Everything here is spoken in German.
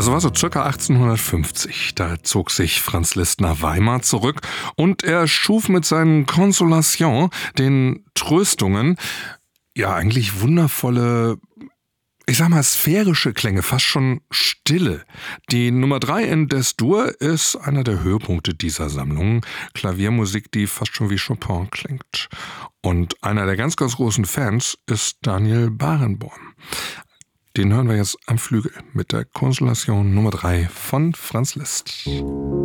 Also war so circa 1850. Da zog sich Franz Liszt nach Weimar zurück und er schuf mit seinen Consolations, den Tröstungen, ja eigentlich wundervolle, ich sag mal sphärische Klänge, fast schon Stille. Die Nummer 3 in Des-Dur ist einer der Höhepunkte dieser Sammlung. Klaviermusik, die fast schon wie Chopin klingt. Und einer der ganz, ganz großen Fans ist Daniel Barenboim. Den hören wir jetzt am Flügel mit der Konstellation Nummer 3 von Franz Liszt.